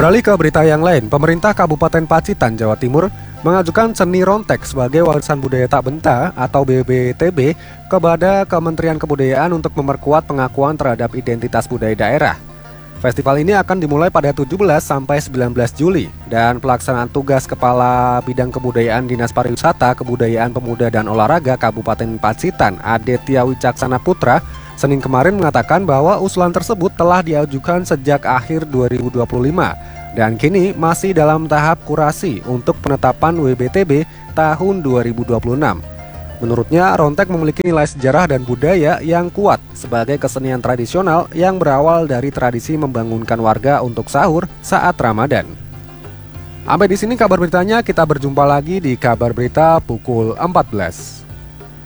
Beralih ke berita yang lain, pemerintah Kabupaten Pacitan, Jawa Timur mengajukan seni rontek sebagai warisan budaya tak benda atau BBTB kepada Kementerian Kebudayaan untuk memperkuat pengakuan terhadap identitas budaya daerah. Festival ini akan dimulai pada 17 sampai 19 Juli dan pelaksanaan tugas Kepala Bidang Kebudayaan Dinas Pariwisata, Kebudayaan Pemuda dan Olahraga Kabupaten Pacitan, Aditya Wicaksana Putra, Senin kemarin mengatakan bahwa usulan tersebut telah diajukan sejak akhir 2025 dan kini masih dalam tahap kurasi untuk penetapan WBTB tahun 2026. Menurutnya, rontek memiliki nilai sejarah dan budaya yang kuat sebagai kesenian tradisional yang berawal dari tradisi membangunkan warga untuk sahur saat Ramadan. Sampai di sini kabar beritanya, kita berjumpa lagi di kabar berita pukul 14.